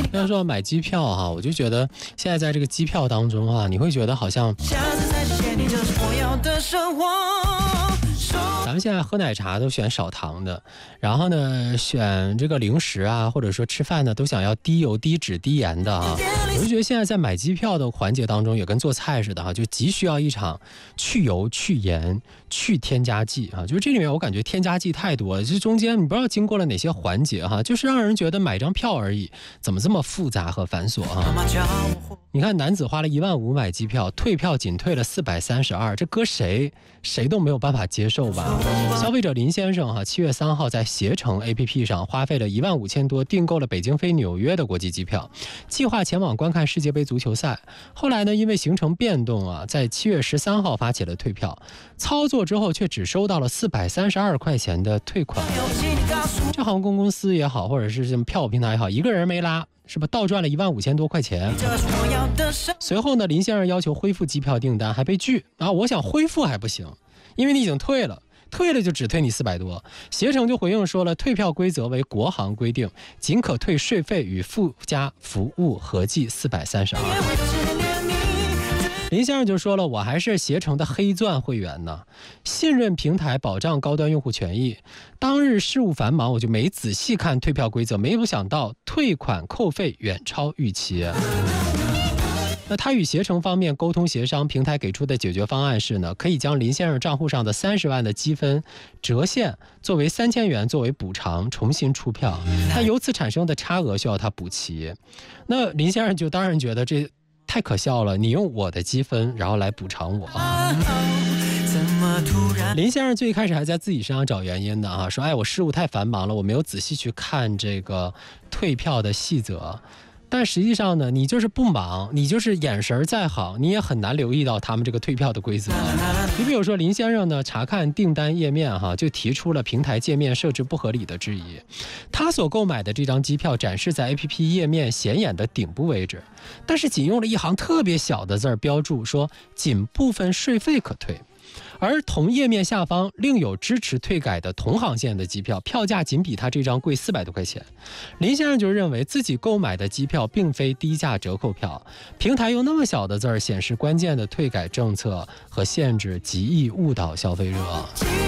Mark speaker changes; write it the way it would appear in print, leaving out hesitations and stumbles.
Speaker 1: 要说买机票哈，我就觉得现在在这个机票当中啊，你会觉得好像咱们现在喝奶茶都选少糖的，然后呢选这个零食啊，或者说吃饭呢都想要低油低脂低盐的啊。我就觉得现在在买机票的环节当中也跟做菜似的哈，就急需要一场去油去盐去添加剂啊。就是这里面我感觉添加剂太多了，这中间你不知道经过了哪些环节哈，就是让人觉得买张票而已，怎么这么复杂和繁琐啊？你看男子花了15000买机票，退票仅退了432，这搁谁都没有办法接受吧？消费者林先生7月3号在携程 APP 上花费了15000多订购了北京飞纽约的国际机票，计划前往观看世界杯足球赛。后来呢，因为行程变动在7月13号发起了退票，操作之后却只收到了432块钱的退款。这航空公司也好，或者是这么票务平台也好，一个人没拉，是吧？倒赚了15000多块钱。随后呢，林先生要求恢复机票订单，还被拒啊！我想恢复还不行，因为你已经退了就只退你400多。携程就回应说了，退票规则为国航规定，仅可退税费与附加服务合计432。林先生就说了，我还是携程的黑钻会员呢，信任平台，保障高端用户权益。当日事务繁忙，我就没仔细看退票规则，没有想到退款扣费远超预期。那他与携程方面沟通协商，平台给出的解决方案是呢，可以将林先生账户上的30万的积分折现作为3000元作为补偿，重新出票，但由此产生的差额需要他补齐。那林先生就当然觉得这太可笑了，你用我的积分然后来补偿我。林先生最开始还在自己身上找原因的说我事务太繁忙了，我没有仔细去看这个退票的细则。但实际上呢，你就是不忙，你就是眼神再好，你也很难留意到他们这个退票的规则。你比如说林先生呢，查看订单页面就提出了平台界面设置不合理的质疑。他所购买的这张机票展示在 APP 页面显眼的顶部位置，但是仅用了一行特别小的字标注说仅部分税费可退。而同页面下方另有支持退改的同航线的机票，票价仅比他这张贵400多块钱。林先生就认为自己购买的机票并非低价折扣票，平台用那么小的字显示关键的退改政策和限制，极易误导消费者。